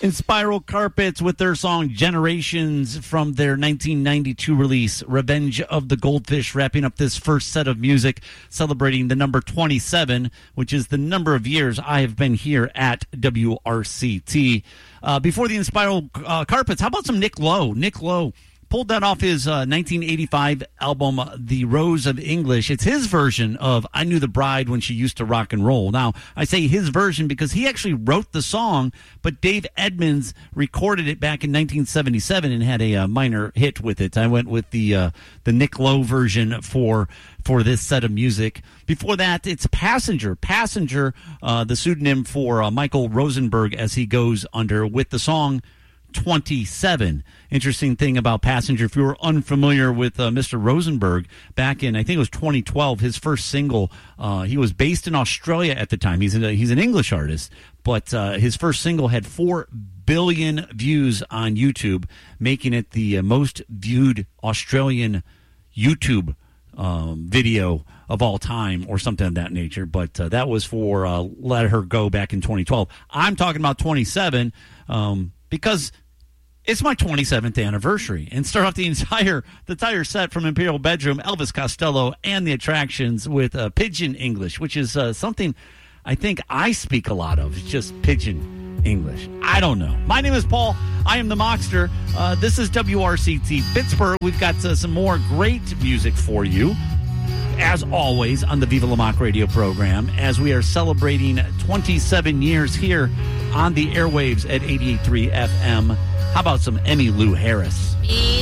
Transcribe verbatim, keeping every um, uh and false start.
Spiral Carpets with their song Generations from their nineteen ninety-two release, Revenge of the Goldfish, wrapping up this first set of music, celebrating the number twenty-seven, which is the number of years I have been here at W R C T. Uh, before the Spiral uh, Carpets, how about some Nick Lowe? Nick Lowe pulled that off his uh, nineteen eighty-five album, The Rose of English. It's his version of I Knew the Bride When She Used to Rock and Roll. Now, I say his version because he actually wrote the song, but Dave Edmunds recorded it back in nineteen seventy-seven and had a uh, minor hit with it. I went with the uh, the Nick Lowe version for for this set of music. Before that, it's Passenger. Passenger, uh, the pseudonym for uh, Michael Rosenberg as he goes under, with the song twenty-seven. Interesting thing about Passenger, if you were unfamiliar with uh, Mister Rosenberg, back in, I think it was twenty twelve, his first single, uh, he was based in Australia at the time. He's, a, he's an English artist, but uh, his first single had four billion views on YouTube, making it the uh, most viewed Australian YouTube um, video of all time, or something of that nature. But uh, that was for uh, Let Her Go back in twenty twelve. I'm talking about twenty-seven um, because it's my twenty-seventh anniversary, and start off the entire the entire set from Imperial Bedroom, Elvis Costello, and the Attractions with uh, Pidgin English, which is uh, something I think I speak a lot of. It's just Pidgin English. I don't know. My name is Paul. I am the Mockster. Uh, this is W R C T Pittsburgh. We've got uh, some more great music for you, as always, on the Viva La Mock radio program, as we are celebrating twenty-seven years here on the airwaves at eighty-eight point three F M. How about some Emmylou Harris?